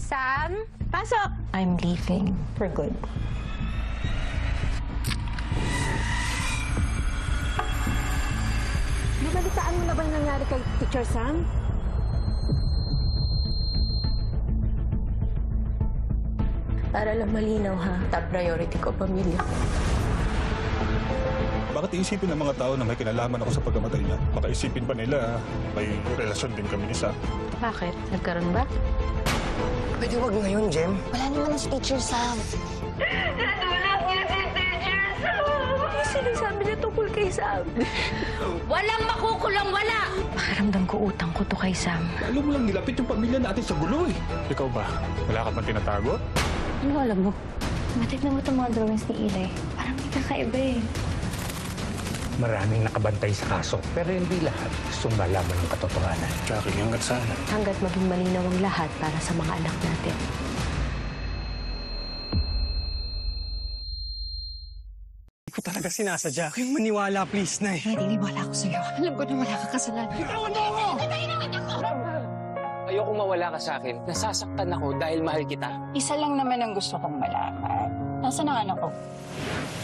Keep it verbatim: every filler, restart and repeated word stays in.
Sam? Pasok! I'm leaving for good. Nabalitaan mo na ba yung nangyari kay Teacher Sam? Para lang malinaw ha, top priority ko, pamilya ko. Bakit iisipin ng mga tao na may kinalaman ako sa pagkamatay niya? Baka isipin pa nila, may relasyon din kami isa. Bakit? Nagkaroon ba? Pwede wag ngayon, Jem. Wala naman ang Teacher Sam. Natulak niya si Teacher Sam! Ano sinasabi niya tungkol kay Sam? Walang makukulang wala! Pakiramdam ko utang ko to kay Sam. Alam mo lang, nilapit yung pamilya natin sa gulo eh. Ikaw ba? Wala ka bang tinatago? Ano alam mo? Matignan mo itong mga drawings ni Eli. Parang may kakaiba eh. Maraming nakabantay sa kaso, pero hindi lahat gustong malaman ng katotohanan. Jackie, hanggat sana. Hanggat maging malinaw ang lahat para sa mga anak natin. Hindi ko talaga sinasadya. Kayong maniwala, please, Nay. Naniniwala ako sa'yo. Alam ko na wala kang kasalanan. Bitawan mo ako! Ayoko mawala ka sa akin. Nasasaktan ako dahil mahal kita. Isa lang naman ang gusto kong malaman. Nasaan ang anak ko?